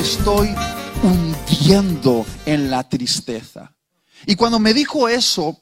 estoy hundiendo en la tristeza. Y cuando me dijo eso,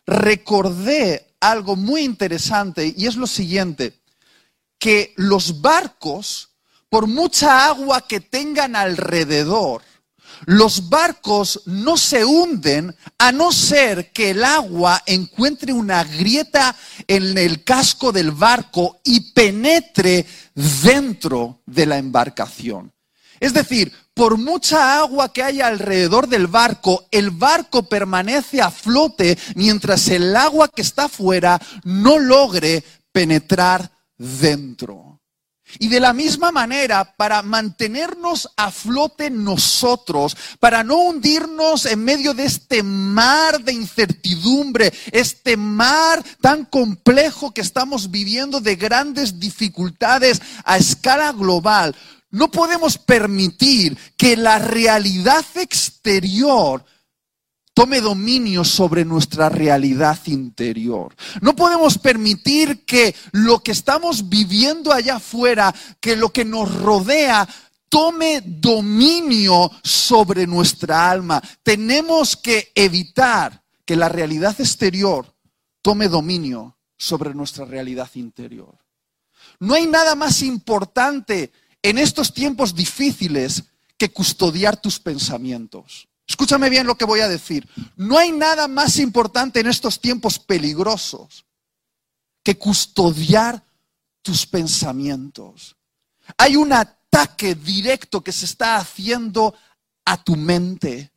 recordé algo muy interesante, y es lo siguiente, que los barcos, por mucha agua que tengan alrededor, los barcos no se hunden a no ser que el agua encuentre una grieta en el casco del barco y penetre dentro de la embarcación. Es decir, por mucha agua que haya alrededor del barco, el barco permanece a flote mientras el agua que está afuera no logre penetrar dentro. Y de la misma manera, para mantenernos a flote nosotros, para no hundirnos en medio de este mar de incertidumbre, este mar tan complejo que estamos viviendo de grandes dificultades a escala global, no podemos permitir que la realidad exterior tome dominio sobre nuestra realidad interior. No podemos permitir que lo que estamos viviendo allá afuera, que lo que nos rodea, tome dominio sobre nuestra alma. Tenemos que evitar que la realidad exterior tome dominio sobre nuestra realidad interior. No hay nada más importante en estos tiempos difíciles que custodiar tus pensamientos. Escúchame bien lo que voy a decir. No hay nada más importante en estos tiempos peligrosos que custodiar tus pensamientos. Hay un ataque directo que se está haciendo a tu mente.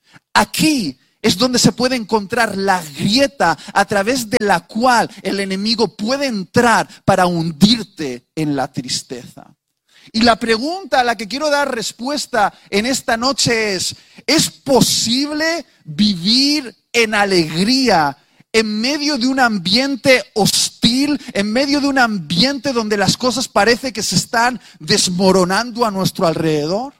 Aquí es donde se puede encontrar la grieta a través de la cual el enemigo puede entrar para hundirte en la tristeza. Y la pregunta a la que quiero dar respuesta en esta noche ¿es posible vivir en alegría en medio de un ambiente hostil, en medio de un ambiente donde las cosas parece que se están desmoronando a nuestro alrededor?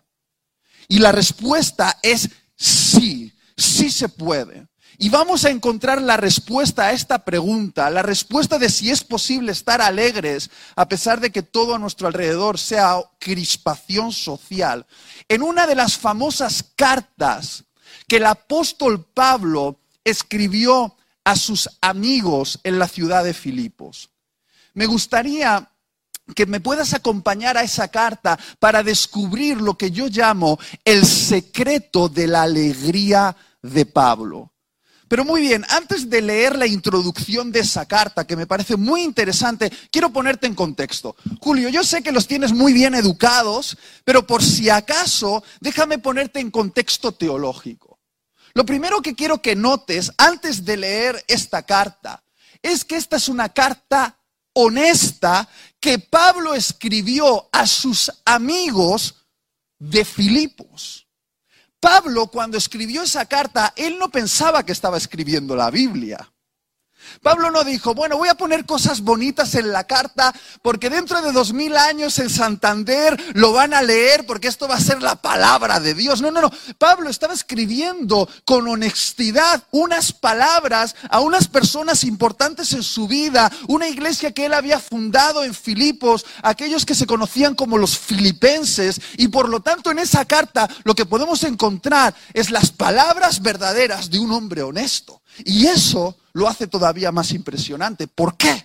Y la respuesta es sí, sí se puede. Y vamos a encontrar la respuesta a esta pregunta, la respuesta de si es posible estar alegres a pesar de que todo a nuestro alrededor sea crispación social, en una de las famosas cartas que el apóstol Pablo escribió a sus amigos en la ciudad de Filipos. Me gustaría que me puedas acompañar a esa carta para descubrir lo que yo llamo el secreto de la alegría de Pablo. Pero muy bien, antes de leer la introducción de esa carta, que me parece muy interesante, quiero ponerte en contexto. Julio, yo sé que los tienes muy bien educados, pero por si acaso, déjame ponerte en contexto teológico. Lo primero que quiero que notes antes de leer esta carta es que esta es una carta honesta que Pablo escribió a sus amigos de Filipos. Pablo, cuando escribió esa carta, él no pensaba que estaba escribiendo la Biblia. Pablo no dijo, bueno, voy a poner cosas bonitas en la carta porque dentro de 2000 años en Santander lo van a leer porque esto va a ser la palabra de Dios. No. Pablo estaba escribiendo con honestidad unas palabras a unas personas importantes en su vida, una iglesia que él había fundado en Filipos, aquellos que se conocían como los filipenses, y por lo tanto en esa carta lo que podemos encontrar es las palabras verdaderas de un hombre honesto. Y eso lo hace todavía más impresionante. ¿Por qué?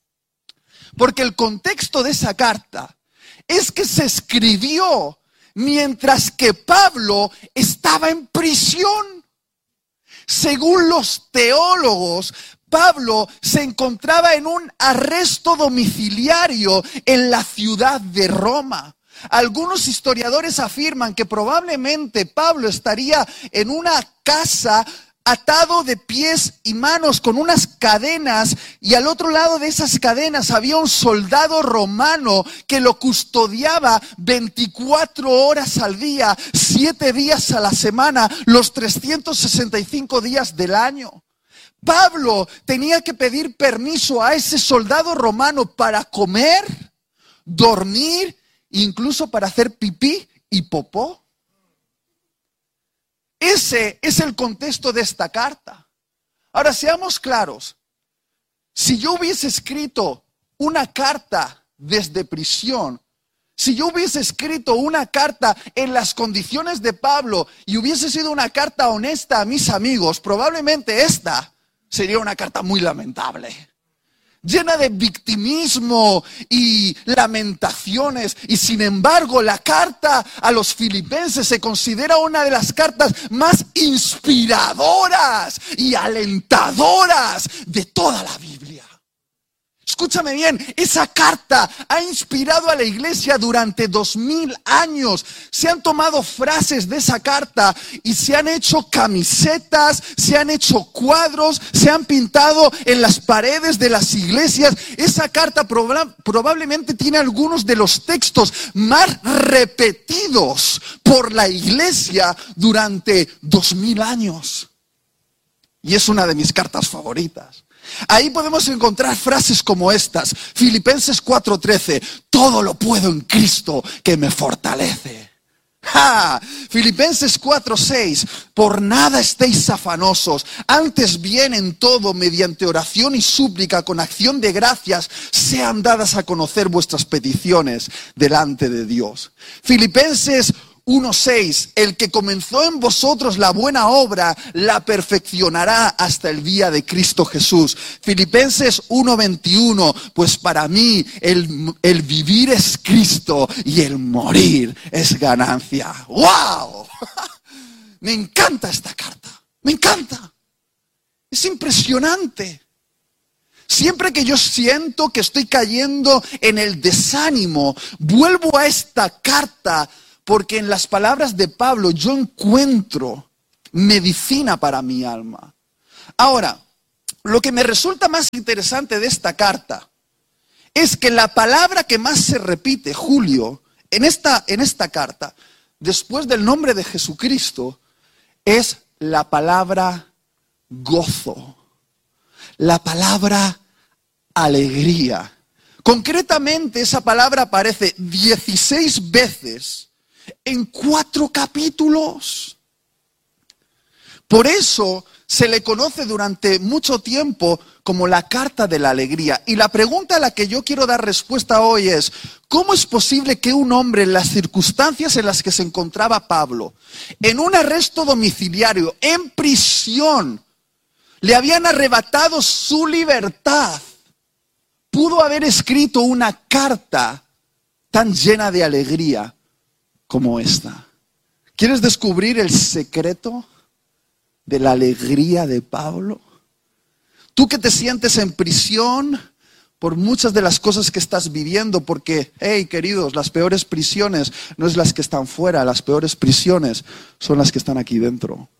Porque el contexto de esa carta es que se escribió mientras que Pablo estaba en prisión. Según los teólogos, Pablo se encontraba en un arresto domiciliario en la ciudad de Roma. Algunos historiadores afirman que probablemente Pablo estaría en una casa atado de pies y manos con unas cadenas, y al otro lado de esas cadenas había un soldado romano que lo custodiaba 24 horas al día, 7 días a la semana, los 365 días del año. Pablo tenía que pedir permiso a ese soldado romano para comer, dormir, incluso para hacer pipí y popó. Ese es el contexto de esta carta. Ahora, seamos claros. Si yo hubiese escrito una carta desde prisión, Si yo hubiese escrito una carta en las condiciones de Pablo y hubiese sido una carta honesta a mis amigos, probablemente esta sería una carta muy lamentable, llena de victimismo y lamentaciones. Y sin embargo, la carta a los filipenses se considera una de las cartas más inspiradoras y alentadoras de toda la Biblia. Escúchame bien, esa carta ha inspirado a la iglesia durante 2000 años. Se han tomado frases de esa carta y se han hecho camisetas, se han hecho cuadros, se han pintado en las paredes de las iglesias. Esa carta probablemente tiene algunos de los textos más repetidos por la iglesia durante 2000 años. Y es una de mis cartas favoritas. Ahí podemos encontrar frases como estas. Filipenses 4:13. Todo lo puedo en Cristo que me fortalece. ¡Ja! Filipenses 4:6. Por nada estéis afanosos, antes bien en todo, mediante oración y súplica, con acción de gracias, sean dadas a conocer vuestras peticiones delante de Dios. Filipenses 1:6, el que comenzó en vosotros la buena obra, la perfeccionará hasta el día de Cristo Jesús. Filipenses 1:21, pues para mí el vivir es Cristo y el morir es ganancia. ¡Wow! Me encanta esta carta, me encanta. Es impresionante. Siempre que yo siento que estoy cayendo en el desánimo, vuelvo a esta carta, porque en las palabras de Pablo yo encuentro medicina para mi alma. Ahora, lo que me resulta más interesante de esta carta es que la palabra que más se repite, Julio, en esta carta, después del nombre de Jesucristo, es la palabra gozo, la palabra alegría. Concretamente, esa palabra aparece 16 veces en 4 capítulos. Por eso se le conoce durante mucho tiempo como la carta de la alegría. Y la pregunta a la que yo quiero dar respuesta hoy es: ¿cómo es posible que un hombre, en las circunstancias en las que se encontraba Pablo, en un arresto domiciliario, en prisión, le habían arrebatado su libertad, pudo haber escrito una carta tan llena de alegría como esta? ¿Quieres descubrir el secreto de la alegría de Pablo? Tú que te sientes en prisión por muchas de las cosas que estás viviendo, porque, hey, queridos, las peores prisiones no es las que están fuera, las peores prisiones son las que están aquí dentro.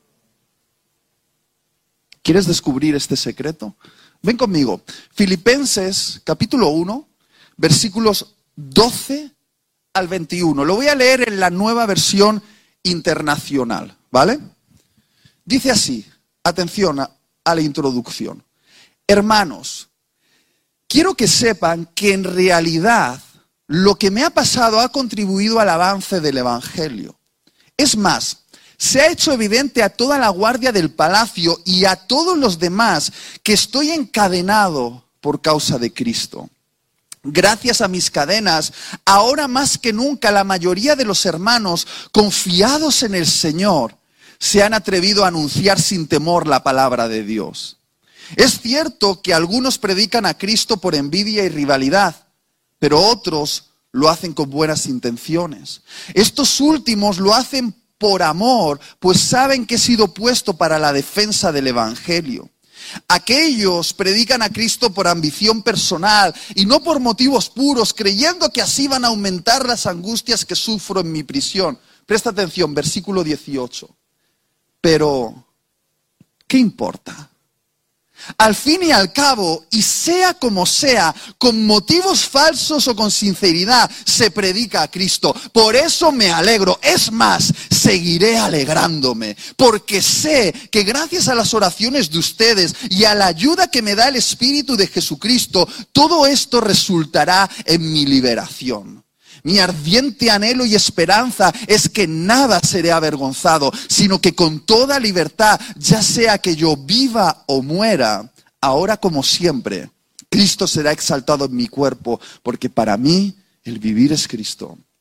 ¿Quieres descubrir este secreto? Ven conmigo. Filipenses capítulo 1, versículos 12 al 21. Lo voy a leer en la Nueva Versión Internacional, ¿vale? Dice así, atención a la introducción. Hermanos, quiero que sepan que en realidad lo que me ha pasado ha contribuido al avance del Evangelio. Es más, se ha hecho evidente a toda la guardia del palacio y a todos los demás que estoy encadenado por causa de Cristo. Gracias a mis cadenas, ahora más que nunca la mayoría de los hermanos, confiados en el Señor, se han atrevido a anunciar sin temor la palabra de Dios. Es cierto que algunos predican a Cristo por envidia y rivalidad, pero otros lo hacen con buenas intenciones. Estos últimos lo hacen por amor, pues saben que he sido puesto para la defensa del Evangelio. Aquellos predican a Cristo por ambición personal y no por motivos puros, creyendo que así van a aumentar las angustias que sufro en mi prisión. Presta atención, versículo 18. Pero, ¿qué importa? Al fin y al cabo, y sea como sea, con motivos falsos o con sinceridad, se predica a Cristo. Por eso me alegro. Es más, seguiré alegrándome, porque sé que gracias a las oraciones de ustedes y a la ayuda que me da el Espíritu de Jesucristo, todo esto resultará en mi liberación. Mi ardiente anhelo y esperanza es que nada seré avergonzado, sino que con toda libertad, ya sea que yo viva o muera, ahora como siempre, Cristo será exaltado en mi cuerpo, porque para mí el vivir es Cristo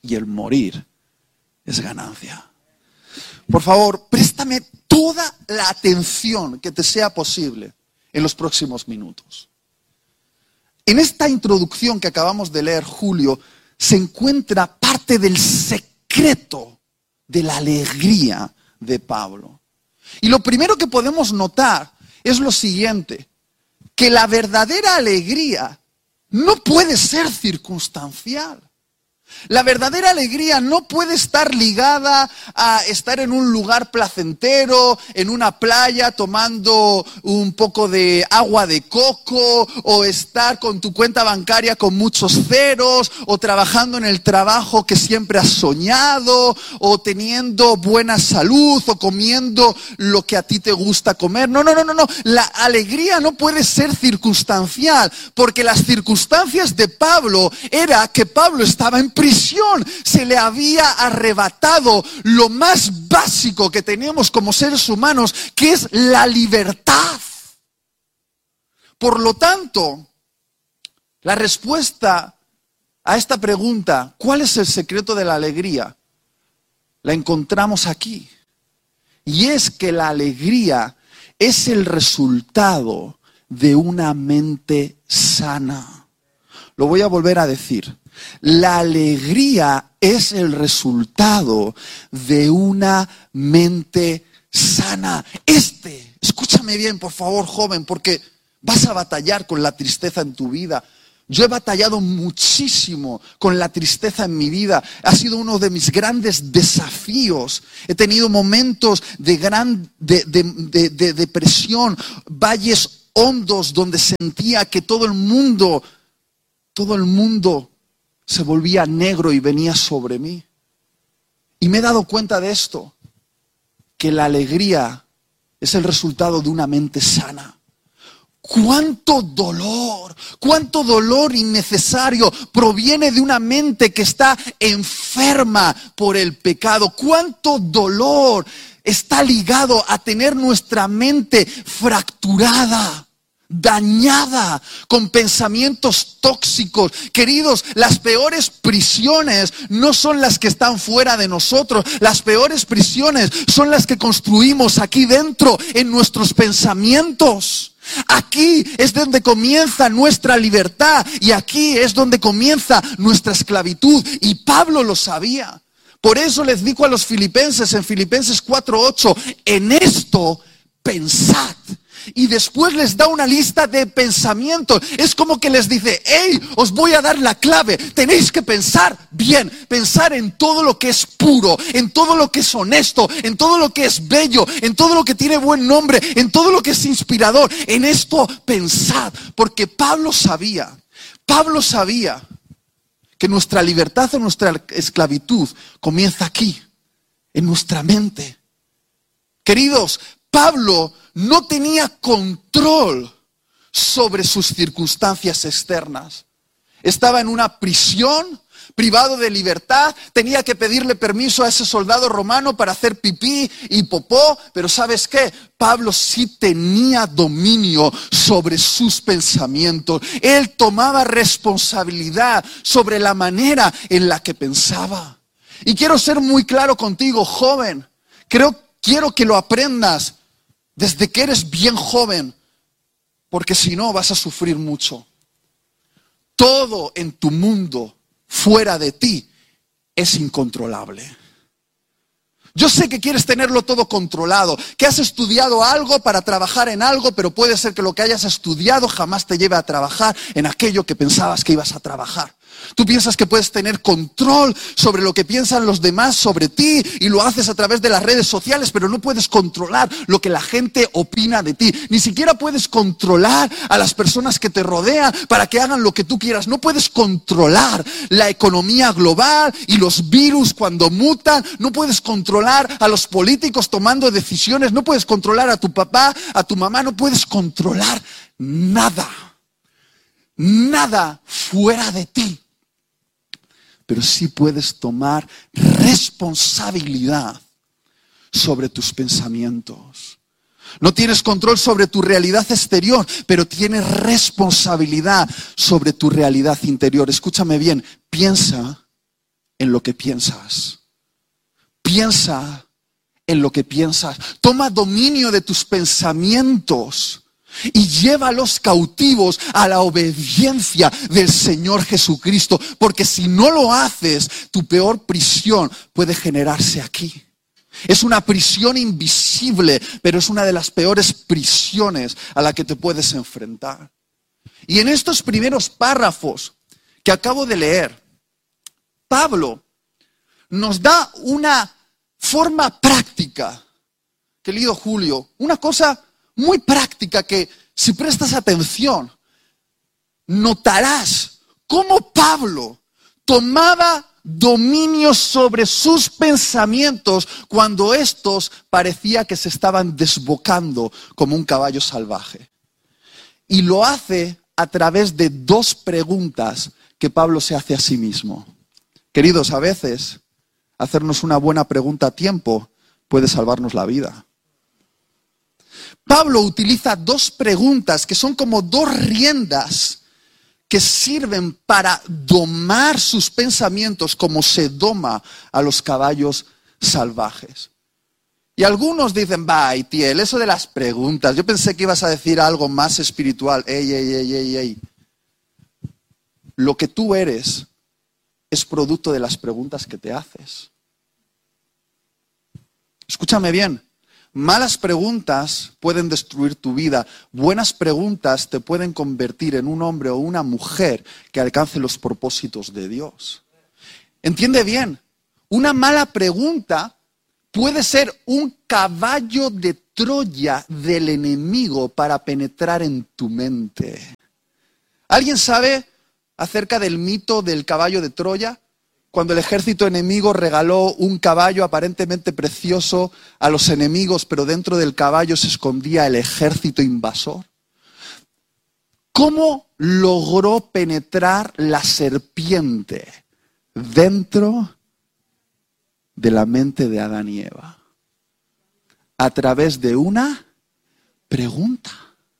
y el morir es ganancia. Por favor, préstame toda la atención que te sea posible en los próximos minutos. En esta introducción que acabamos de leer, Julio, se encuentra parte del secreto de la alegría de Pablo. Y lo primero que podemos notar es lo siguiente, que la verdadera alegría no puede ser circunstancial. La verdadera alegría no puede estar ligada a estar en un lugar placentero, en una playa tomando un poco de agua de coco, o estar con tu cuenta bancaria con muchos ceros, o trabajando en el trabajo que siempre has soñado, o teniendo buena salud, o comiendo lo que a ti te gusta comer. No. La alegría no puede ser circunstancial, porque las circunstancias de Pablo era que Pablo estaba en prisión, se le había arrebatado lo más básico que tenemos como seres humanos, que es la libertad. Por lo tanto, la respuesta a esta pregunta, ¿cuál es el secreto de la alegría?, la encontramos aquí. Y es que la alegría es el resultado de una mente sana. Lo voy a volver a decir. La alegría es el resultado de una mente sana. Escúchame bien, por favor, joven, porque vas a batallar con la tristeza en tu vida. Yo he batallado muchísimo con la tristeza en mi vida. Ha sido uno de mis grandes desafíos. He tenido momentos de depresión, valles hondos donde sentía que todo el mundo se volvía negro y venía sobre mí. Y me he dado cuenta de esto, que la alegría es el resultado de una mente sana. Cuánto dolor innecesario proviene de una mente que está enferma por el pecado. Cuánto dolor está ligado a tener nuestra mente fracturada, dañada, con pensamientos tóxicos. Queridos, las peores prisiones no son las que están fuera de nosotros. Las peores prisiones son las que construimos aquí dentro, en nuestros pensamientos. Aquí es donde comienza nuestra libertad y aquí es donde comienza nuestra esclavitud. Y Pablo lo sabía. Por eso les dijo a los filipenses en Filipenses 4:8, en esto pensad. Y después les da una lista de pensamientos. Es como que les dice, hey, os voy a dar la clave. Tenéis que pensar bien. Pensar en todo lo que es puro, en todo lo que es honesto, en todo lo que es bello, en todo lo que tiene buen nombre, en todo lo que es inspirador. En esto pensad. Porque Pablo sabía que nuestra libertad o nuestra esclavitud comienza aquí, en nuestra mente. Queridos, Pablo no tenía control sobre sus circunstancias externas. Estaba en una prisión, privado de libertad, tenía que pedirle permiso a ese soldado romano para hacer pipí y popó, pero ¿sabes qué? Pablo sí tenía dominio sobre sus pensamientos. Él tomaba responsabilidad sobre la manera en la que pensaba. Y quiero ser muy claro contigo, joven. Quiero que lo aprendas desde que eres bien joven, porque si no vas a sufrir mucho. Todo en tu mundo fuera de ti es incontrolable. Yo sé que quieres tenerlo todo controlado, que has estudiado algo para trabajar en algo, pero puede ser que lo que hayas estudiado jamás te lleve a trabajar en aquello que pensabas que ibas a trabajar. Tú piensas que puedes tener control sobre lo que piensan los demás sobre ti y lo haces a través de las redes sociales, pero no puedes controlar lo que la gente opina de ti. Ni siquiera puedes controlar a las personas que te rodean para que hagan lo que tú quieras. No puedes controlar la economía global y los virus cuando mutan. No puedes controlar a los políticos tomando decisiones. No puedes controlar a tu papá, a tu mamá. No puedes controlar nada. Nada fuera de ti. Pero sí puedes tomar responsabilidad sobre tus pensamientos. No tienes control sobre tu realidad exterior, pero tienes responsabilidad sobre tu realidad interior. Escúchame bien, piensa en lo que piensas. Piensa en lo que piensas. Toma dominio de tus pensamientos y llévalos cautivos a la obediencia del Señor Jesucristo. Porque si no lo haces, tu peor prisión puede generarse aquí. Es una prisión invisible, pero es una de las peores prisiones a la que te puedes enfrentar. Y en estos primeros párrafos que acabo de leer, Pablo nos da una forma práctica, querido Julio, una cosa muy práctica que si prestas atención, notarás cómo Pablo tomaba dominio sobre sus pensamientos cuando estos parecía que se estaban desbocando como un caballo salvaje. Y lo hace a través de dos preguntas que Pablo se hace a sí mismo. Queridos, a veces hacernos una buena pregunta a tiempo puede salvarnos la vida. Pablo utiliza dos preguntas que son como dos riendas que sirven para domar sus pensamientos como se doma a los caballos salvajes. Y algunos dicen, va, Itiel, eso de las preguntas, yo pensé que ibas a decir algo más espiritual. Ey. Lo que tú eres es producto de las preguntas que te haces. Escúchame bien. Malas preguntas pueden destruir tu vida. Buenas preguntas te pueden convertir en un hombre o una mujer que alcance los propósitos de Dios. Entiende bien, una mala pregunta puede ser un caballo de Troya del enemigo para penetrar en tu mente. ¿Alguien sabe acerca del mito del caballo de Troya? Cuando el ejército enemigo regaló un caballo aparentemente precioso a los enemigos, pero dentro del caballo se escondía el ejército invasor. ¿Cómo logró penetrar la serpiente dentro de la mente de Adán y Eva? A través de una pregunta.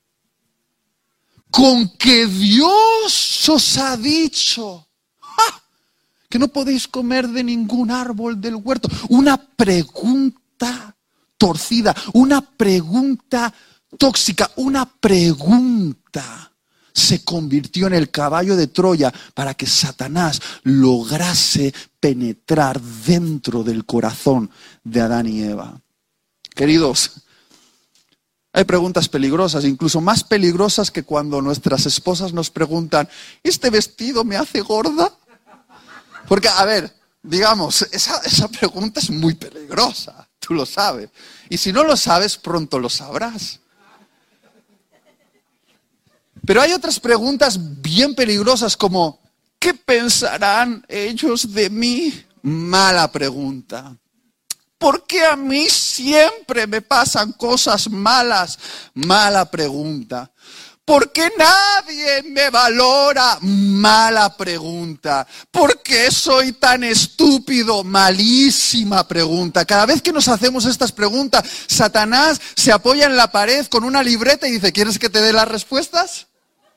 Con que Dios os ha dicho que no podéis comer de ningún árbol del huerto. Una pregunta torcida, una pregunta tóxica, una pregunta se convirtió en el caballo de Troya para que Satanás lograse penetrar dentro del corazón de Adán y Eva. Queridos, hay preguntas peligrosas, incluso más peligrosas que cuando nuestras esposas nos preguntan, ¿este vestido me hace gorda? Porque, a ver, digamos, esa pregunta es muy peligrosa, tú lo sabes. Y si no lo sabes, pronto lo sabrás. Pero hay otras preguntas bien peligrosas como, ¿qué pensarán ellos de mí? Mala pregunta. ¿Por qué a mí siempre me pasan cosas malas? Mala pregunta. ¿Por qué nadie me valora? Mala pregunta. ¿Por qué soy tan estúpido? Malísima pregunta. Cada vez que nos hacemos estas preguntas, Satanás se apoya en la pared con una libreta y dice, ¿quieres que te dé las respuestas?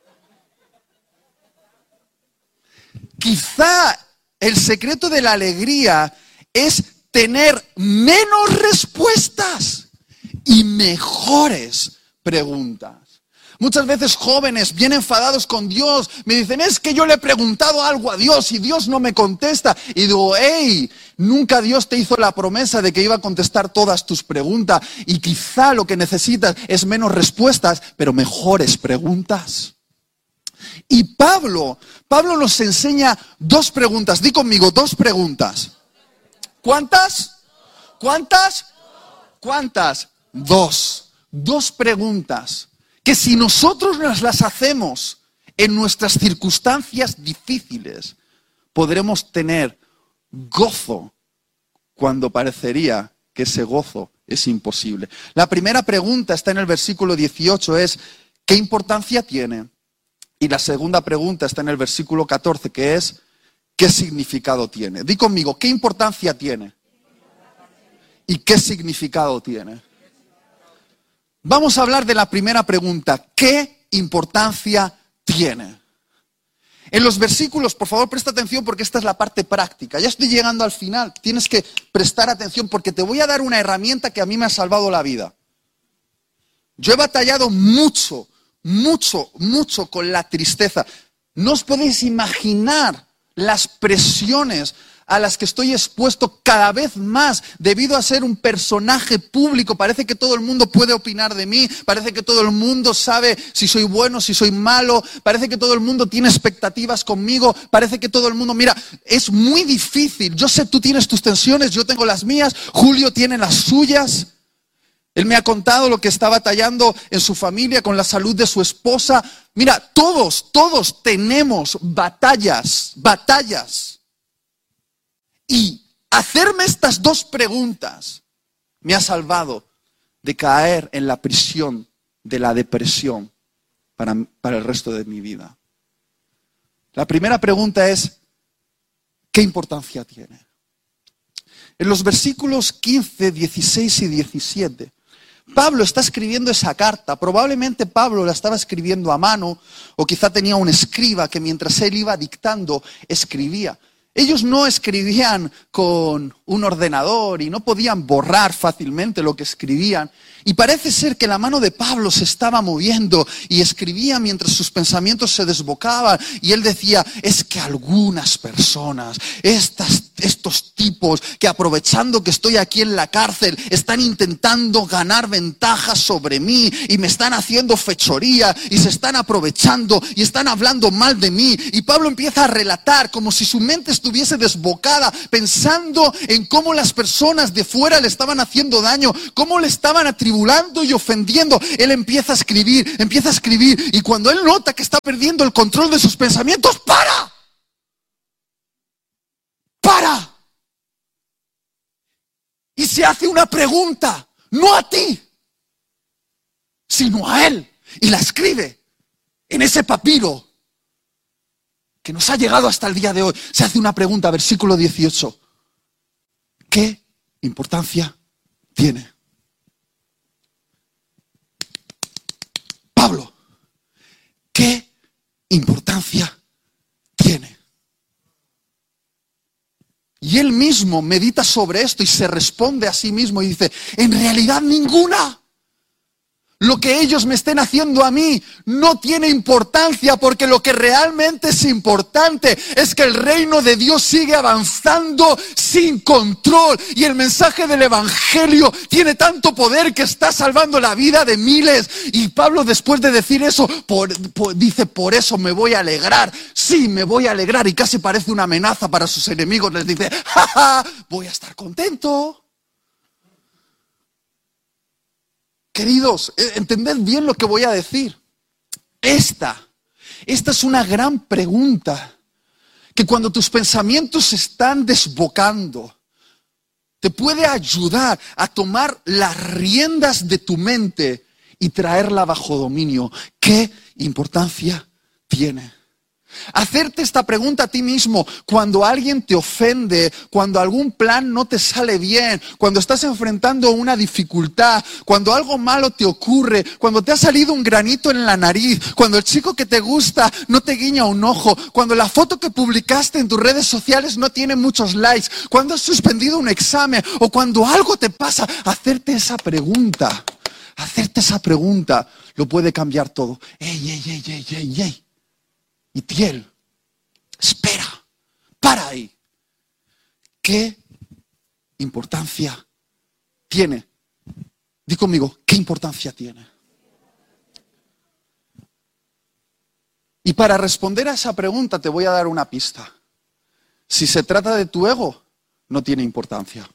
Quizá el secreto de la alegría es tener menos respuestas y mejores preguntas. Muchas veces jóvenes bien enfadados con Dios me dicen, es que yo le he preguntado algo a Dios y Dios no me contesta. Y digo, hey, nunca Dios te hizo la promesa de que iba a contestar todas tus preguntas. Y quizá lo que necesitas es menos respuestas, pero mejores preguntas. Y Pablo nos enseña dos preguntas. Di conmigo, dos preguntas. ¿Cuántas? ¿Cuántas? ¿Cuántas? Dos. Dos preguntas que si nosotros nos las hacemos en nuestras circunstancias difíciles, podremos tener gozo cuando parecería que ese gozo es imposible. La primera pregunta está en el versículo 18, es ¿qué importancia tiene? Y la segunda pregunta está en el versículo 14, que es ¿qué significado tiene? Di conmigo, ¿qué importancia tiene? ¿Y qué significado tiene? Vamos a hablar de la primera pregunta. ¿Qué importancia tiene? En los versículos, por favor, presta atención porque esta es la parte práctica. Ya estoy llegando al final. Tienes que prestar atención porque te voy a dar una herramienta que a mí me ha salvado la vida. Yo he batallado mucho con la tristeza. No os podéis imaginar las presiones a las que estoy expuesto cada vez más debido a ser un personaje público. Parece que todo el mundo puede opinar de mí, parece que todo el mundo sabe si soy bueno, si soy malo, parece que todo el mundo tiene expectativas conmigo, parece que todo el mundo, mira, es muy difícil. Yo sé, tú tienes tus tensiones, yo tengo las mías, Julio tiene las suyas. Él me ha contado lo que está batallando en su familia con la salud de su esposa. Mira, todos tenemos batallas. Y hacerme estas dos preguntas me ha salvado de caer en la prisión de la depresión para el resto de mi vida. La primera pregunta es, ¿qué importancia tiene? En los versículos 15, 16 y 17, Pablo está escribiendo esa carta. Probablemente Pablo la estaba escribiendo a mano o quizá tenía un escriba que mientras él iba dictando, escribía. Ellos no escribían con un ordenador y no podían borrar fácilmente lo que escribían. Y parece ser que la mano de Pablo se estaba moviendo y escribía mientras sus pensamientos se desbocaban. Y él decía, es que algunas personas, estos tipos que aprovechando que estoy aquí en la cárcel, están intentando ganar ventajas sobre mí y me están haciendo fechoría y se están aprovechando y están hablando mal de mí. Y Pablo empieza a relatar como si su mente estuviese desbocada, pensando en cómo las personas de fuera le estaban haciendo daño, cómo le estaban atribulando y ofendiendo. Él empieza a escribir, y cuando él nota que está perdiendo el control de sus pensamientos, ¡para! Y se hace una pregunta, no a ti, sino a él, y la escribe en ese papiro que nos ha llegado hasta el día de hoy. Se hace una pregunta, versículo 18. ¿Qué importancia tiene? Pablo, ¿qué importancia tiene? Y él mismo medita sobre esto y se responde a sí mismo y dice, en realidad ninguna. Lo que ellos me estén haciendo a mí no tiene importancia, porque lo que realmente es importante es que el reino de Dios sigue avanzando sin control. Y el mensaje del evangelio tiene tanto poder que está salvando la vida de miles. Y Pablo, después de decir eso, dice, por eso me voy a alegrar. Sí, me voy a alegrar. Y casi parece una amenaza para sus enemigos. Les dice, ¡ja, voy a estar contento! Queridos, entended bien lo que voy a decir. Esta es una gran pregunta que cuando tus pensamientos se están desbocando, te puede ayudar a tomar las riendas de tu mente y traerla bajo dominio. ¿Qué importancia tiene? Hacerte esta pregunta a ti mismo cuando alguien te ofende, cuando algún plan no te sale bien, cuando estás enfrentando una dificultad, cuando algo malo te ocurre, cuando te ha salido un granito en la nariz, cuando el chico que te gusta no te guiña un ojo, cuando la foto que publicaste en tus redes sociales no tiene muchos likes, cuando has suspendido un examen o cuando algo te pasa. Hacerte esa pregunta lo puede cambiar todo. ¡Ey! Itiel, espera, para ahí. ¿Qué importancia tiene? Di conmigo, ¿qué importancia tiene? Y para responder a esa pregunta te voy a dar una pista. Si se trata de tu ego, no tiene importancia.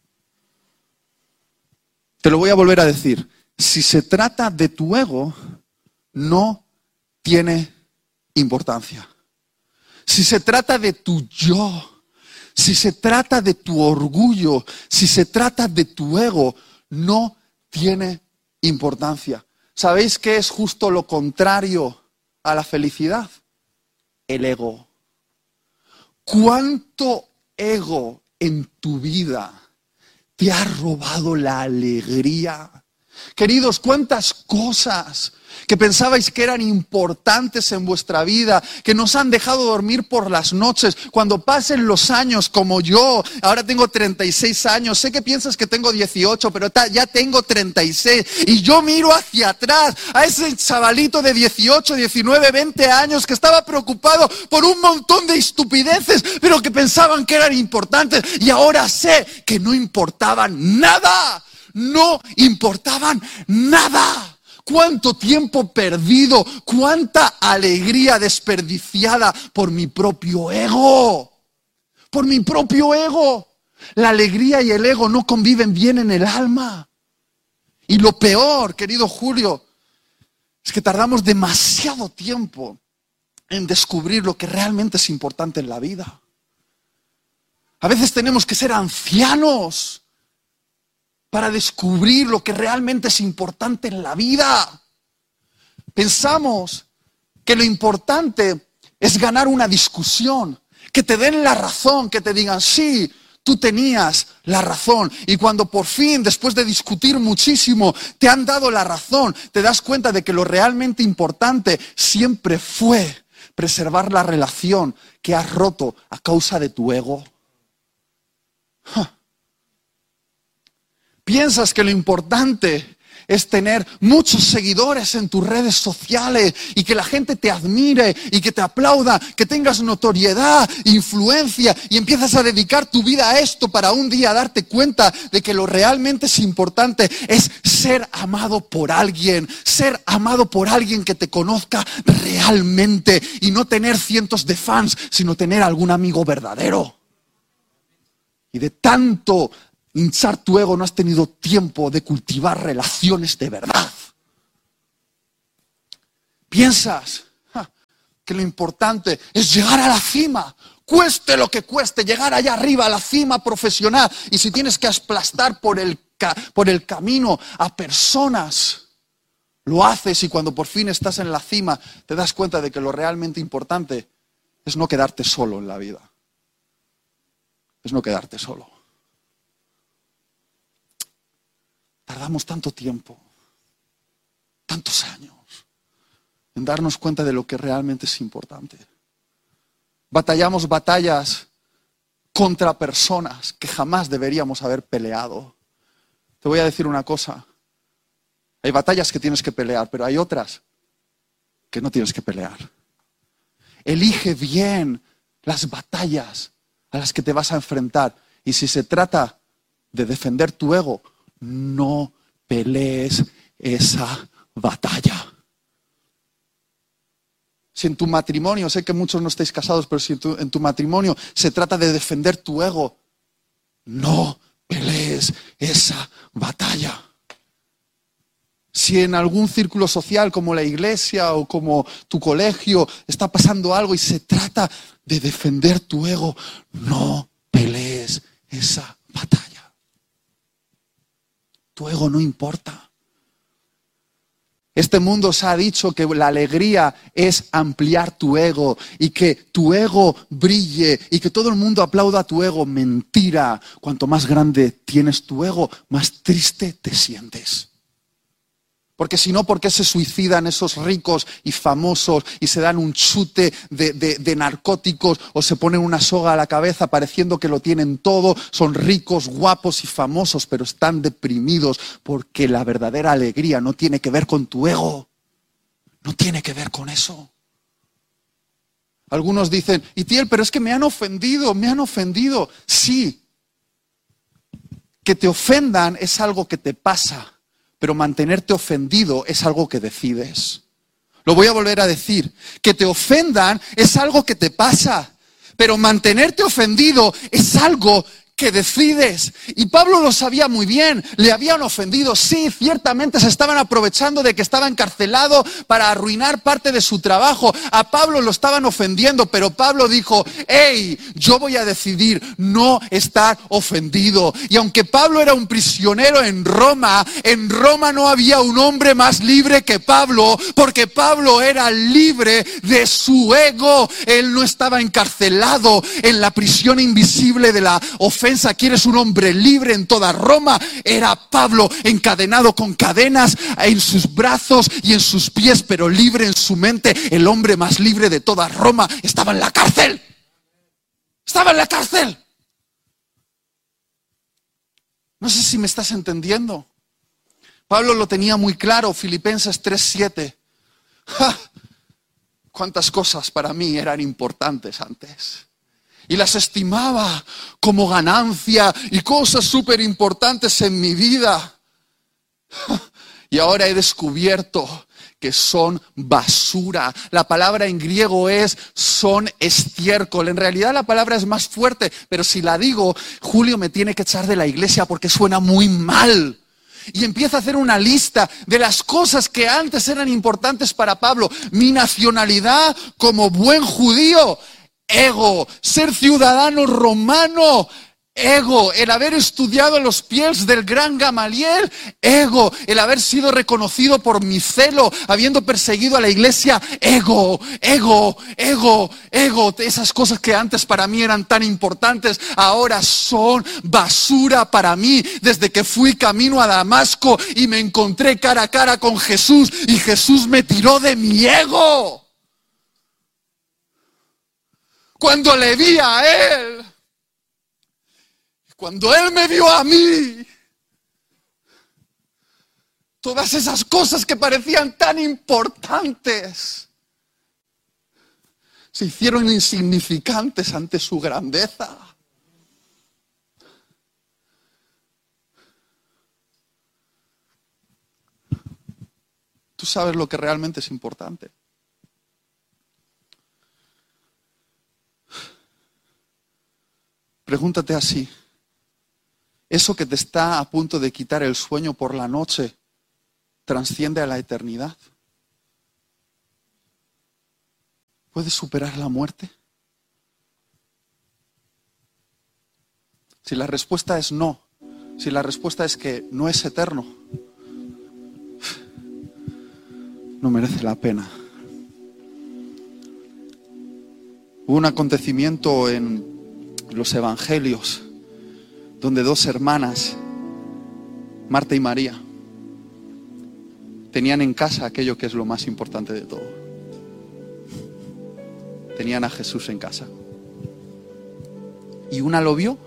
Te lo voy a volver a decir. Si se trata de tu ego, no tiene importancia. Si se trata de tu yo, si se trata de tu orgullo, si se trata de tu ego, no tiene importancia. ¿Sabéis qué es justo lo contrario a la felicidad? El ego. ¿Cuánto ego en tu vida te ha robado la alegría? Queridos, cuántas cosas que pensabais que eran importantes en vuestra vida, que nos han dejado dormir por las noches. Cuando pasen los años, como yo, ahora tengo 36 años, sé que piensas que tengo 18, pero ya tengo 36. Y yo miro hacia atrás a ese chavalito de 18, 19, 20 años que estaba preocupado por un montón de estupideces, pero que pensaban que eran importantes. Y ahora sé que no importaban nada. No importaban nada. Cuánto tiempo perdido, cuánta alegría desperdiciada por mi propio ego. Por mi propio ego. La alegría y el ego no conviven bien en el alma. Y lo peor, querido Julio, es que tardamos demasiado tiempo en descubrir lo que realmente es importante en la vida. A veces tenemos que ser ancianos para descubrir lo que realmente es importante en la vida. Pensamos que lo importante es ganar una discusión, que te den la razón, que te digan, sí, tú tenías la razón. Y cuando por fin, después de discutir muchísimo, te han dado la razón, te das cuenta de que lo realmente importante siempre fue preservar la relación que has roto a causa de tu ego. Piensas que lo importante es tener muchos seguidores en tus redes sociales y que la gente te admire y que te aplauda, que tengas notoriedad, influencia, y empiezas a dedicar tu vida a esto para un día darte cuenta de que lo realmente es importante es ser amado por alguien que te conozca realmente y no tener cientos de fans, sino tener algún amigo verdadero. Y de tanto hinchar tu ego no has tenido tiempo de cultivar relaciones de verdad. Piensas que lo importante es llegar a la cima, cueste lo que cueste, llegar allá arriba a la cima profesional. Y si tienes que aplastar por el camino a personas, lo haces, y cuando por fin estás en la cima te das cuenta de que lo realmente importante es no quedarte solo en la vida. Es no quedarte solo. Tardamos tanto tiempo, tantos años, en darnos cuenta de lo que realmente es importante. Batallamos batallas contra personas que jamás deberíamos haber peleado. Te voy a decir una cosa. Hay batallas que tienes que pelear, pero hay otras que no tienes que pelear. Elige bien las batallas a las que te vas a enfrentar. Y si se trata de defender tu ego, no pelees esa batalla. Si en tu matrimonio, sé que muchos no estáis casados, pero si en tu matrimonio se trata de defender tu ego, no pelees esa batalla. Si en algún círculo social como la iglesia o como tu colegio está pasando algo y se trata de defender tu ego, no pelees esa batalla. Tu ego no importa. Este mundo os ha dicho que la alegría es ampliar tu ego y que tu ego brille y que todo el mundo aplauda a tu ego. Mentira. Cuanto más grande tienes tu ego, más triste te sientes. Porque si no, ¿por qué se suicidan esos ricos y famosos y se dan un chute de narcóticos o se ponen una soga a la cabeza pareciendo que lo tienen todo? Son ricos, guapos y famosos, pero están deprimidos porque la verdadera alegría no tiene que ver con tu ego. No tiene que ver con eso. Algunos dicen, Itiel, pero es que me han ofendido. Sí, que te ofendan es algo que te pasa. Pero mantenerte ofendido es algo que decides. Lo voy a volver a decir. Que te ofendan es algo que te pasa. Pero mantenerte ofendido es algo que decides. Y Pablo lo sabía muy bien. Le habían ofendido. Sí, ciertamente se estaban aprovechando de que estaba encarcelado para arruinar parte de su trabajo. A Pablo lo estaban ofendiendo, pero Pablo dijo, hey, yo voy a decidir no estar ofendido. Y aunque Pablo era un prisionero en Roma no había un hombre más libre que Pablo, porque Pablo era libre de su ego. Él no estaba encarcelado en la prisión invisible de la ofensa defensa, que eres un hombre libre en toda Roma. Era Pablo encadenado con cadenas en sus brazos y en sus pies, pero libre en su mente. El hombre más libre de toda Roma estaba en la cárcel. Estaba en la cárcel. No sé si me estás entendiendo. Pablo lo tenía muy claro, Filipenses 3:7. Cuántas cosas para mí eran importantes antes. Y las estimaba como ganancia y cosas súper importantes en mi vida. Y ahora he descubierto que son basura. La palabra en griego son estiércol. En realidad la palabra es más fuerte, pero si la digo, Julio me tiene que echar de la iglesia porque suena muy mal. Y empieza a hacer una lista de las cosas que antes eran importantes para Pablo. Mi nacionalidad como buen judío, ego. Ser ciudadano romano, ego. El haber estudiado los pies del gran Gamaliel, ego. El haber sido reconocido por mi celo, habiendo perseguido a la iglesia, ego, ego, ego, ego. Esas cosas que antes para mí eran tan importantes, ahora son basura para mí. Desde que fui camino a Damasco y me encontré cara a cara con Jesús, y Jesús me tiró de mi ego. Cuando le vi a Él, cuando Él me vio a mí, todas esas cosas que parecían tan importantes se hicieron insignificantes ante su grandeza. Tú sabes lo que realmente es importante. Pregúntate así. ¿Eso que te está a punto de quitar el sueño por la noche trasciende a la eternidad? ¿Puedes superar la muerte? Si la respuesta es no, si la respuesta es que no es eterno, no merece la pena. Hubo un acontecimiento en los evangelios donde dos hermanas, Marta y María, tenían en casa aquello que es lo más importante de todo. Tenían a Jesús en casa. Y una lo vio,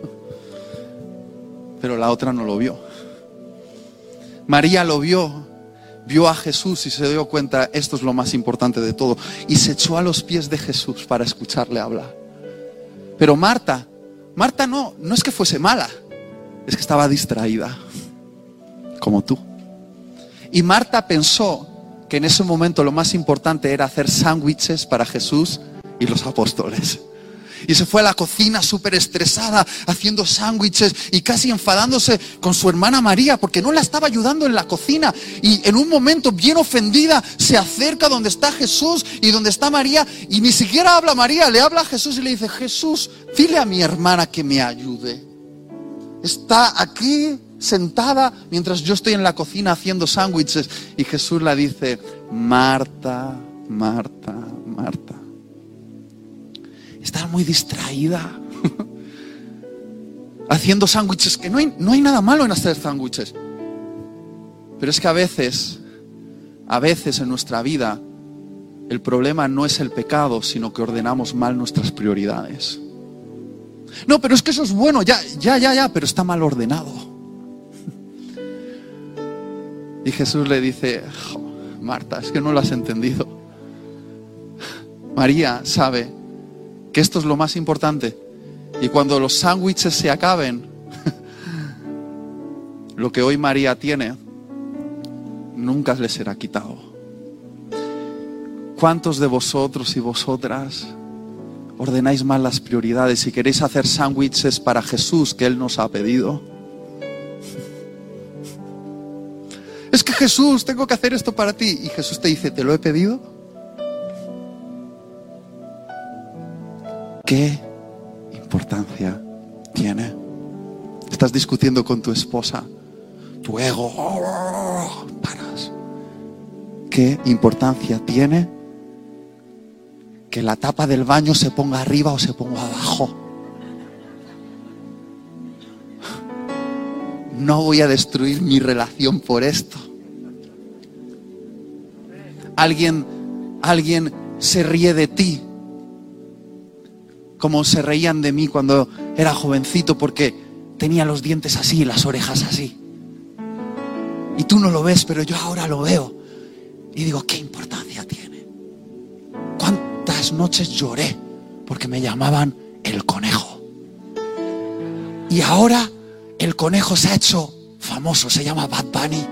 pero la otra no lo vio. María lo vio, vio a Jesús y se dio cuenta, esto es lo más importante de todo. Y se echó a los pies de Jesús para escucharle hablar. Pero Marta no es que fuese mala, es que estaba distraída, como tú. Y Marta pensó que en ese momento lo más importante era hacer sándwiches para Jesús y los apóstoles. Y se fue a la cocina súper estresada, haciendo sándwiches y casi enfadándose con su hermana María porque no la estaba ayudando en la cocina. Y en un momento, bien ofendida, se acerca donde está Jesús y donde está María. Y ni siquiera habla María, le habla a Jesús y le dice: Jesús, dile a mi hermana que me ayude. Está aquí sentada mientras yo estoy en la cocina haciendo sándwiches. Y Jesús le dice: Marta, Marta, Marta. Estás muy distraída haciendo sándwiches, que no hay nada malo en hacer sándwiches. Pero es que a veces en nuestra vida el problema no es el pecado, sino que ordenamos mal nuestras prioridades. No, pero es que eso es bueno, ya, pero está mal ordenado. Y Jesús le dice: Marta, es que no lo has entendido. María sabe que esto es lo más importante. Y cuando los sándwiches se acaben, lo que hoy María tiene nunca le será quitado. ¿Cuántos de vosotros y vosotras ordenáis mal las prioridades y queréis hacer sándwiches para Jesús que Él nos ha pedido? Es que Jesús, tengo que hacer esto para ti. Y Jesús te dice: ¿te lo he pedido? ¿Qué importancia tiene? Estás discutiendo con tu esposa, tu ego, paras. ¿Qué importancia tiene que la tapa del baño se ponga arriba o se ponga abajo? no voy a destruir mi relación por esto. Alguien se ríe de ti, como se reían de mí cuando era jovencito, porque tenía los dientes así y las orejas así. Y tú no lo ves, pero yo ahora lo veo. Y digo, ¿qué importancia tiene? ¿Cuántas noches lloré porque me llamaban el conejo? Y ahora el conejo se ha hecho famoso, se llama Bad Bunny.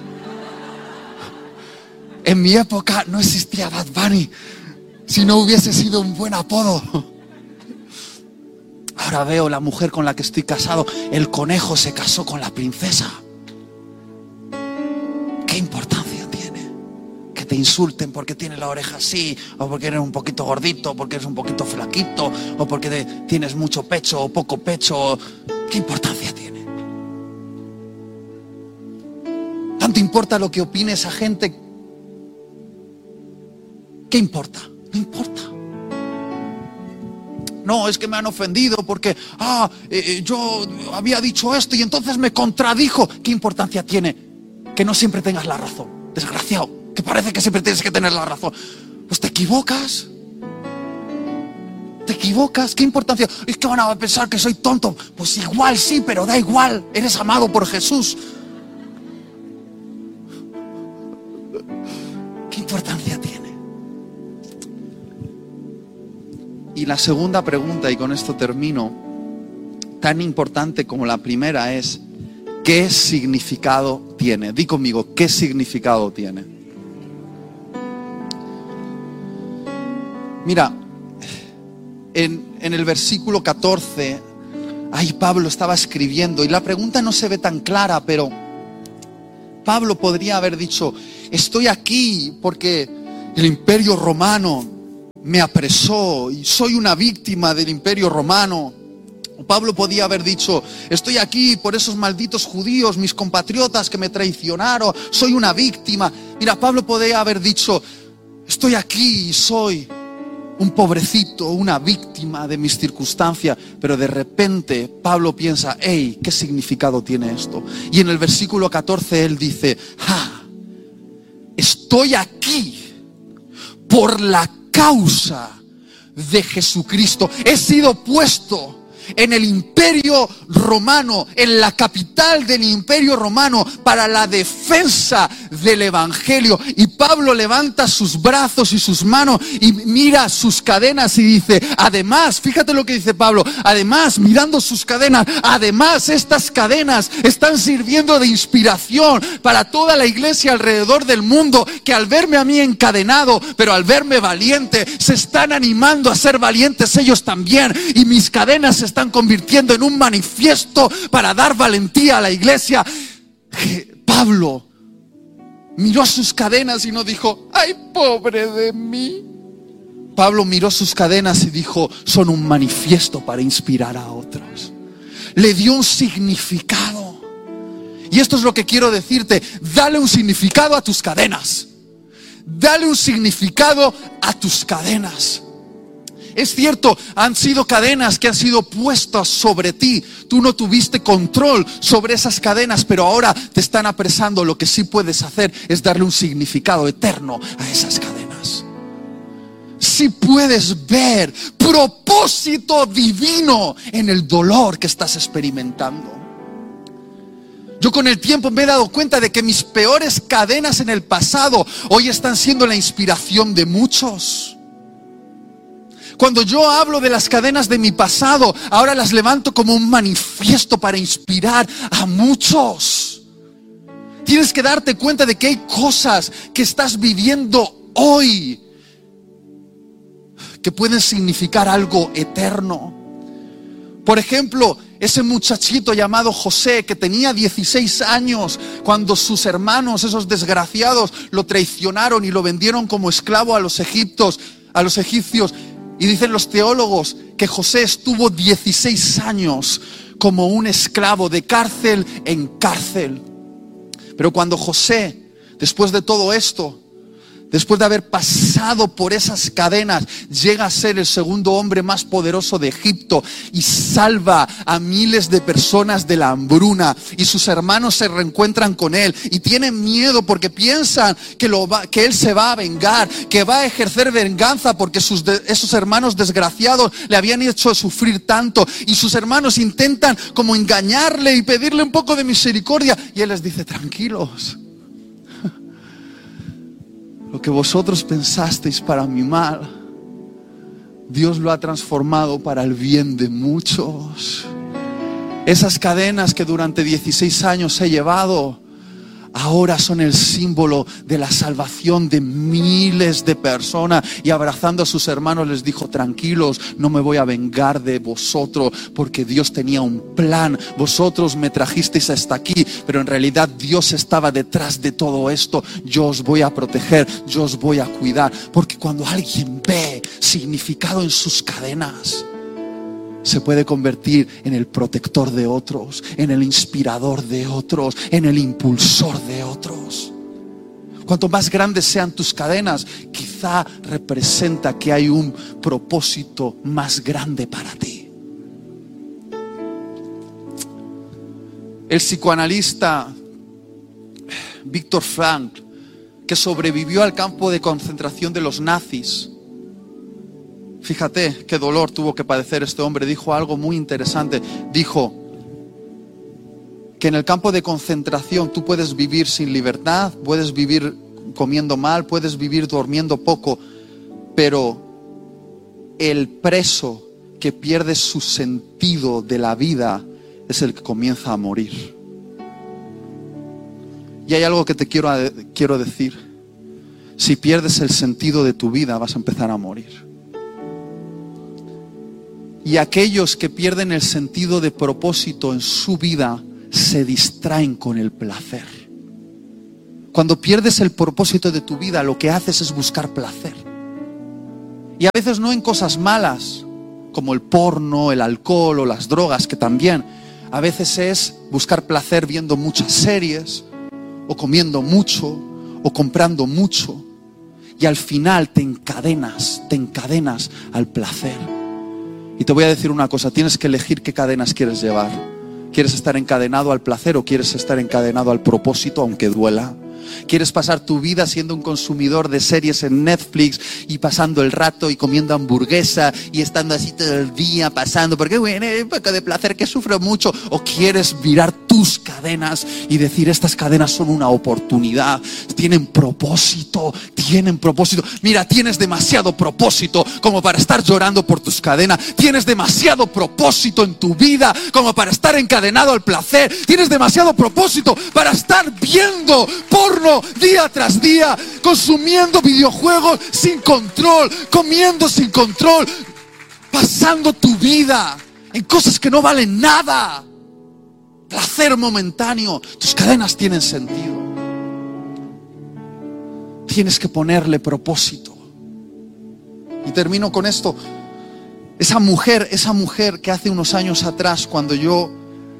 En mi época no existía Bad Bunny, si no hubiese sido un buen apodo. Ahora veo la mujer con la que estoy casado, el conejo se casó con la princesa. ¿Qué importancia tiene? Que te insulten porque tienes la oreja así, o porque eres un poquito gordito, o porque eres un poquito flaquito, o porque tienes mucho pecho o poco pecho. ¿Qué importancia tiene? ¿Tanto importa lo que opine esa gente? ¿Qué importa? No importa. No, es que me han ofendido porque yo había dicho esto y entonces me contradijo. ¿Qué importancia tiene? Que no siempre tengas la razón. Desgraciado, que parece que siempre tienes que tener la razón. Pues te equivocas. ¿Te equivocas? ¿Qué importancia? Es que van a pensar que soy tonto. Pues igual sí, pero da igual. Eres amado por Jesús. ¿Qué importancia tiene? Y la segunda pregunta, y con esto termino, tan importante como la primera es, ¿qué significado tiene? Di conmigo, ¿qué significado tiene? Mira, en el versículo 14, ahí Pablo estaba escribiendo, y la pregunta no se ve tan clara, pero Pablo podría haber dicho, estoy aquí porque el Imperio Romano me apresó y soy una víctima del Imperio Romano. Pablo podía haber dicho, estoy aquí por esos malditos judíos, mis compatriotas que me traicionaron, soy una víctima. Mira, Pablo podía haber dicho, estoy aquí y soy un pobrecito, una víctima de mis circunstancias. Pero de repente Pablo piensa, hey, ¿qué significado tiene esto? Y en el versículo 14 él dice, estoy aquí por la causa de Jesucristo. He sido puesto en el Imperio Romano, en la capital del Imperio Romano, para la defensa del Evangelio. Y Pablo levanta sus brazos y sus manos y mira sus cadenas y dice, además, fíjate lo que dice Pablo, además, mirando sus cadenas, además estas cadenas están sirviendo de inspiración para toda la iglesia alrededor del mundo, que al verme a mí encadenado, pero al verme valiente, se están animando a ser valientes ellos también, y mis cadenas se están convirtiendo en un manifiesto para dar valentía a la iglesia. Pablo miró sus cadenas y no dijo, ay, pobre de mí. Pablo miró sus cadenas y dijo, son un manifiesto para inspirar a otros. Le dio un significado. Y esto es lo que quiero decirte, dale un significado a tus cadenas. Dale un significado a tus cadenas. Es cierto, han sido cadenas que han sido puestas sobre ti. Tú no tuviste control sobre esas cadenas, pero ahora te están apresando. Lo que sí puedes hacer es darle un significado eterno a esas cadenas. Sí puedes ver propósito divino en el dolor que estás experimentando. Yo con el tiempo me he dado cuenta de que mis peores cadenas en el pasado hoy están siendo la inspiración de muchos. Cuando yo hablo de las cadenas de mi pasado, ahora las levanto como un manifiesto para inspirar a muchos. Tienes que darte cuenta de que hay cosas que estás viviendo hoy que pueden significar algo eterno. Por ejemplo, ese muchachito llamado José, que tenía 16 años cuando sus hermanos, esos desgraciados, lo traicionaron y lo vendieron como esclavo a los egipcios. Y dicen los teólogos que José estuvo 16 años como un esclavo, de cárcel en cárcel. Pero cuando José, después de todo esto, después de haber pasado por esas cadenas, llega a ser el segundo hombre más poderoso de Egipto y salva a miles de personas de la hambruna. Y sus hermanos se reencuentran con él y tienen miedo porque piensan que él se va a vengar, que va a ejercer venganza porque esos hermanos desgraciados le habían hecho sufrir tanto. Y sus hermanos intentan como engañarle y pedirle un poco de misericordia. Y él les dice: tranquilos. Lo que vosotros pensasteis para mi mal, Dios lo ha transformado para el bien de muchos. Esas cadenas que durante 16 años he llevado, ahora son el símbolo de la salvación de miles de personas. Y abrazando a sus hermanos les dijo: tranquilos, no me voy a vengar de vosotros, porque Dios tenía un plan. Vosotros me trajisteis hasta aquí, pero en realidad Dios estaba detrás de todo esto. Yo os voy a proteger, yo os voy a cuidar. Porque cuando alguien ve significado en sus cadenas, se puede convertir en el protector de otros, en el inspirador de otros, en el impulsor de otros. Cuanto más grandes sean tus cadenas, quizá representa que hay un propósito más grande para ti. El psicoanalista Viktor Frankl, que sobrevivió al campo de concentración de los nazis, fíjate qué dolor tuvo que padecer este hombre, dijo algo muy interesante. Dijo que en el campo de concentración tú puedes vivir sin libertad, puedes vivir comiendo mal, puedes vivir durmiendo poco, pero el preso que pierde su sentido de la vida es el que comienza a morir. Y hay algo que te quiero decir: si pierdes el sentido de tu vida, vas a empezar a morir. Y aquellos que pierden el sentido de propósito en su vida se distraen con el placer. Cuando pierdes el propósito de tu vida, lo que haces es buscar placer. Y a veces no en cosas malas, como el porno, el alcohol o las drogas, que también. A veces es buscar placer viendo muchas series, o comiendo mucho, o comprando mucho. Y al final te encadenas al placer. Y te voy a decir una cosa: tienes que elegir qué cadenas quieres llevar. ¿Quieres estar encadenado al placer o quieres estar encadenado al propósito, aunque duela? ¿Quieres pasar tu vida siendo un consumidor de series en Netflix y pasando el rato y comiendo hamburguesa y estando así todo el día pasando porque bueno, un poco de placer, que sufro mucho? ¿O quieres mirar tus cadenas y decir: estas cadenas son una oportunidad, tienen propósito? Mira, tienes demasiado propósito como para estar llorando por tus cadenas. Tienes demasiado propósito en tu vida como para estar encadenado al placer. Tienes demasiado propósito para estar viendo porno día tras día, consumiendo videojuegos sin control, comiendo sin control, pasando tu vida en cosas que no valen nada. Placer momentáneo. Tus cadenas tienen sentido. Tienes que ponerle propósito. Y termino con esto. Esa mujer que hace unos años atrás, cuando yo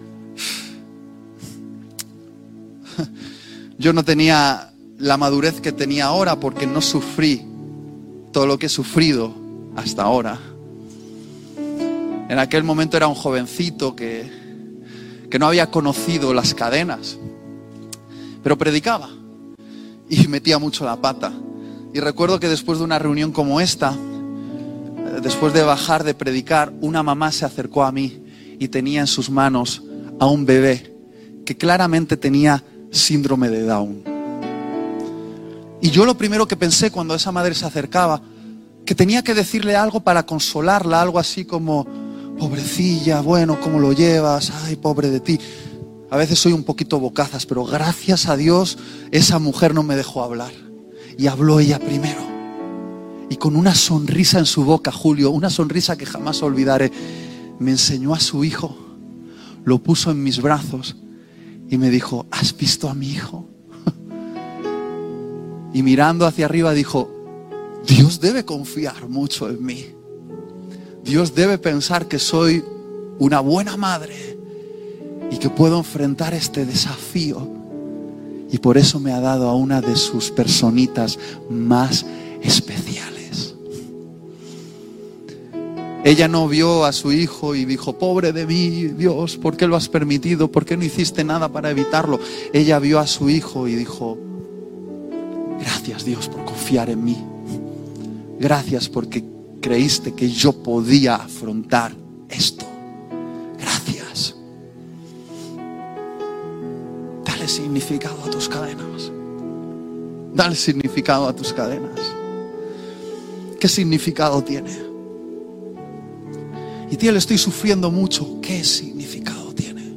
no tenía la madurez que tenía ahora, porque no sufrí todo lo que he sufrido hasta ahora. En aquel momento era un jovencito que no había conocido las cadenas, pero predicaba y metía mucho la pata. Y recuerdo que después de una reunión como esta, después de bajar de predicar, una mamá se acercó a mí y tenía en sus manos a un bebé que claramente tenía síndrome de Down. Y yo lo primero que pensé cuando esa madre se acercaba, que tenía que decirle algo para consolarla, algo así como: pobrecilla, bueno, ¿cómo lo llevas? Ay, pobre de ti. A veces soy un poquito bocazas, pero gracias a Dios esa mujer no me dejó hablar. Y habló ella primero. Y con una sonrisa en su boca, Julio, una sonrisa que jamás olvidaré, me enseñó a su hijo, lo puso en mis brazos y me dijo: ¿has visto a mi hijo? Y mirando hacia arriba dijo: Dios debe confiar mucho en mí. Dios debe pensar que soy una buena madre y que puedo enfrentar este desafío. Y por eso me ha dado a una de sus personitas más especiales. Ella no vio a su hijo y dijo: pobre de mí, Dios, ¿por qué lo has permitido? ¿Por qué no hiciste nada para evitarlo? Ella vio a su hijo y dijo: gracias, Dios, por confiar en mí. Gracias porque creíste que yo podía afrontar esto. Gracias. Dale significado a tus cadenas. Dale significado a tus cadenas. ¿Qué significado tiene? Y tío, le estoy sufriendo mucho. ¿Qué significado tiene?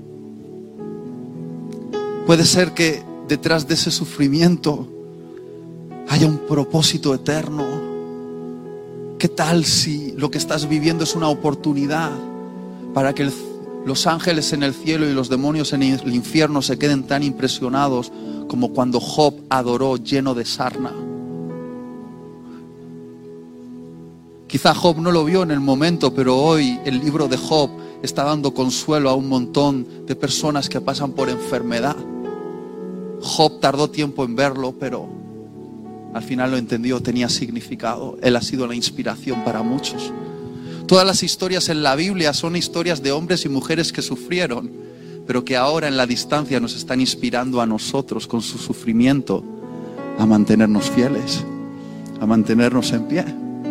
Puede ser que detrás de ese sufrimiento haya un propósito eterno. ¿Qué tal si lo que estás viviendo es una oportunidad para que los ángeles en el cielo y los demonios en el infierno se queden tan impresionados como cuando Job adoró lleno de sarna? Quizá Job no lo vio en el momento, pero hoy el libro de Job está dando consuelo a un montón de personas que pasan por enfermedad. Job tardó tiempo en verlo, pero al final lo entendió, tenía significado. Él ha sido la inspiración para muchos. Todas las historias en la Biblia son historias de hombres y mujeres que sufrieron, pero que ahora en la distancia nos están inspirando a nosotros con su sufrimiento a mantenernos fieles, a mantenernos en pie.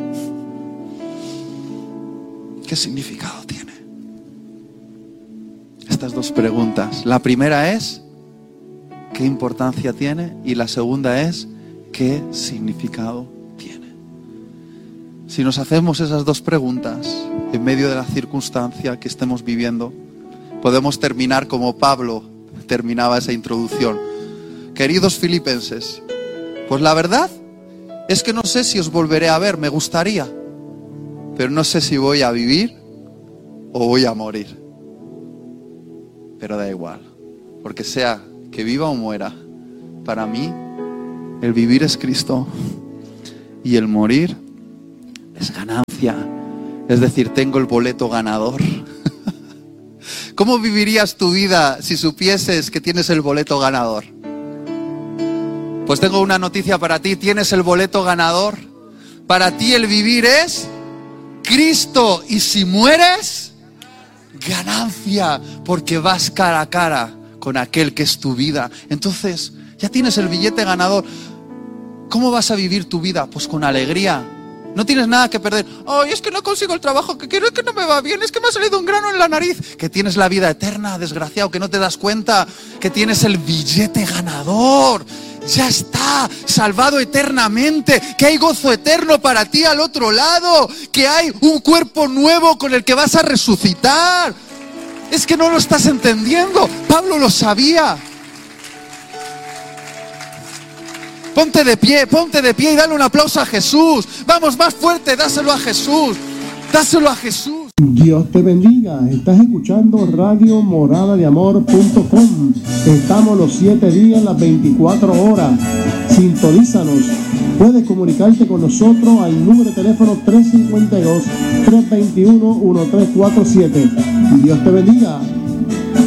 ¿Qué significado tiene? Estas dos preguntas. La primera es: ¿qué importancia tiene? Y la segunda es: ¿qué significado tiene? Si nos hacemos esas dos preguntas en medio de la circunstancia que estemos viviendo, podemos terminar como Pablo terminaba esa introducción. Queridos filipenses, pues la verdad es que no sé si os volveré a ver, me gustaría, pero no sé si voy a vivir o voy a morir. Pero da igual, porque sea que viva o muera, para mí el vivir es Cristo y el morir es ganancia. Es decir, tengo el boleto ganador. ¿Cómo vivirías tu vida si supieses que tienes el boleto ganador? Pues tengo una noticia para ti: tienes el boleto ganador. Para ti el vivir es Cristo, y si mueres, ganancia, porque vas cara a cara con aquel que es tu vida. Entonces, ya tienes el billete ganador. ¿Cómo vas a vivir tu vida? Pues con alegría. No tienes nada que perder. Ay, es que no consigo el trabajo que quiero, es que no me va bien, es que me ha salido un grano en la nariz. Que tienes la vida eterna, desgraciado, que no te das cuenta que tienes el billete ganador. Ya está, salvado eternamente, que hay gozo eterno para ti al otro lado, que hay un cuerpo nuevo con el que vas a resucitar. Es que no lo estás entendiendo. Pablo lo sabía. Ponte de pie y dale un aplauso a Jesús. Vamos, más fuerte, dáselo a Jesús. Dáselo a Jesús. Dios te bendiga. Estás escuchando Radio Moradadeamor.com. Estamos los 7 días, las 24 horas. Sintonízanos. Puedes comunicarte con nosotros al número de teléfono 352-321-1347. Dios te bendiga.